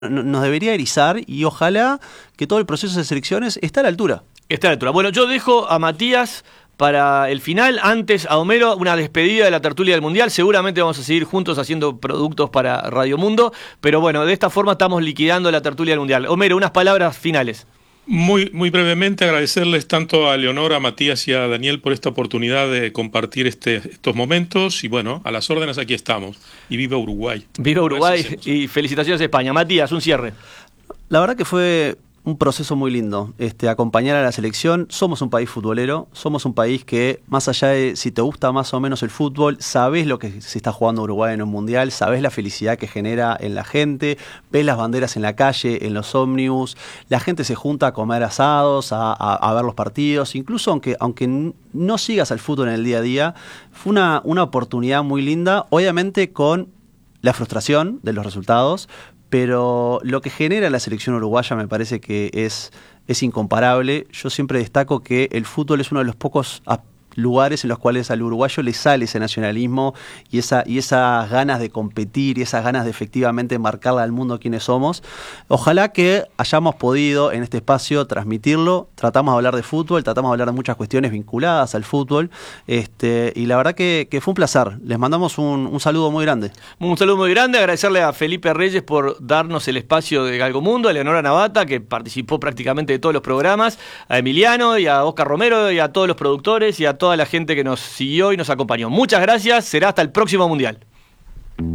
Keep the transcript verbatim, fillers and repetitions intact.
nos debería erizar y ojalá que todo el proceso de selecciones esté a la altura. Está a la altura. Bueno, yo dejo a Matías para el final. Antes, a Homero, una despedida de la tertulia del Mundial. Seguramente vamos a seguir juntos haciendo productos para Radio Mundo, pero bueno, de esta forma estamos liquidando la tertulia del Mundial. Homero, unas palabras finales. Muy, muy brevemente agradecerles tanto a Leonor, a Matías y a Daniel por esta oportunidad de compartir este, estos momentos y bueno, a las órdenes aquí estamos. Y viva Uruguay. Viva Uruguay y felicitaciones a España. Matías, un cierre. La verdad que fue un proceso muy lindo, este, acompañar a la selección. Somos un país futbolero, somos un país que, más allá de si te gusta más o menos el fútbol, sabés lo que se está jugando Uruguay en un mundial, sabés la felicidad que genera en la gente, ves las banderas en la calle, en los ómnibus, la gente se junta a comer asados, a, a, a ver los partidos, incluso aunque, aunque no sigas al fútbol en el día a día, fue una, una oportunidad muy linda, obviamente con la frustración de los resultados, pero lo que genera la selección uruguaya me parece que es, es incomparable. Yo siempre destaco que el fútbol es uno de los pocos lugares en los cuales al uruguayo le sale ese nacionalismo y, esa, y esas ganas de competir y esas ganas de efectivamente marcarle al mundo quiénes somos. Ojalá que hayamos podido en este espacio transmitirlo. Tratamos de hablar de fútbol, tratamos de hablar de muchas cuestiones vinculadas al fútbol, este, y la verdad que, que fue un placer. Les mandamos un, un saludo muy grande. Un saludo muy grande, agradecerle a Felipe Reyes por darnos el espacio de Galgomundo, a Leonora Navata, que participó prácticamente de todos los programas, a Emiliano y a Oscar Romero y a todos los productores y a toda la gente que nos siguió y nos acompañó. Muchas gracias, será hasta el próximo Mundial.